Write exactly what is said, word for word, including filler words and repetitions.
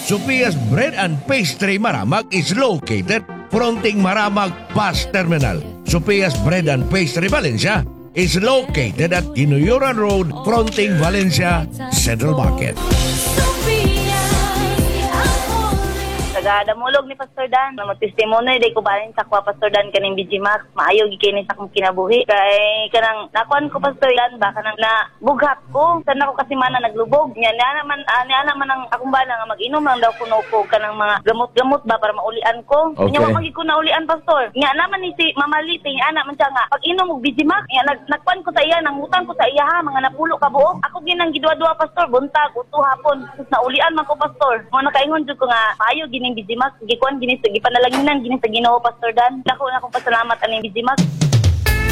Sophia's Bread and Pastry Maramag is located fronting Maramag Bus Terminal. Sophia's Bread and Pastry Valencia is located at Ginuyuran Road fronting Valencia Central Market. Taga-damulog ni Pastor Dan. Mag-testimony, di ko balin sa kwa Pastor Dan kaning B G Max. Maayo gikini sa akong kinabuhi. Kay kanang nakuan ko Pastor Dan ba kanang na bughat ko. Sana ko kasi mana naglubog. Nya na naman ani ana man ang akong bala nga mag-inom lang daw kuno ko kanang mga gamot-gamot ba para maulian ko. Okay. Nya wa magi ko naulian Pastor. Nya naman ni si Mama Liti ana man siya nga pag-inom og B G Max. Nya nag nagkuan ko sa iya, nangutang ko sa iya ha mga napulo ka buok. Ako ginang gidwa-dwa Pastor, buntag uto hapon. Sus naulian man ko Pastor. Mo nakaingon jud ko nga maayo gining B G Max, gikuan gini sa gipanalanginan gini sa Ginoo Pastor Dan. Dako na akong pasalamat aning B G Max.